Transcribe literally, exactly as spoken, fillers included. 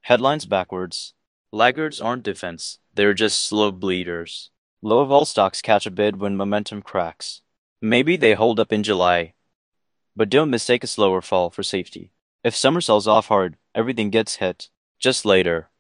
Headlines backwards. Laggards aren't defense, they're just slow bleeders. Low vol stocks catch a bid when momentum cracks. Maybe they hold up in July, but don't mistake a slower fall for safety. If summer sells off hard, everything gets hit. Just later.